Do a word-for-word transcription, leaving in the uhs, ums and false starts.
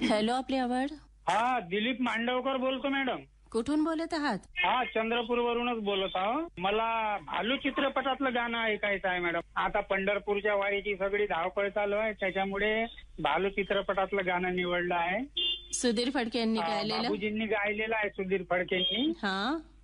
Hello, आपली आवड. हा, दिलीप मांडवकर बोलतो मॅडम. कुठून बोलत आहात? हा, चंद्रपूर वरूनच बोलत आहो. मला भालू चित्रपटातलं गाणं ऐकायचं आहे मॅडम. आता पंढरपूरच्या वारीची सगळी धावपळ चालू आहे, त्याच्यामुळे भालू चित्रपटातलं गाणं निवडलं आहे. सुधीर फडके यांनी हा, गायलेलं. बाबूजींनी गायलेलं आहे, सुधीर फडकेंनी. हा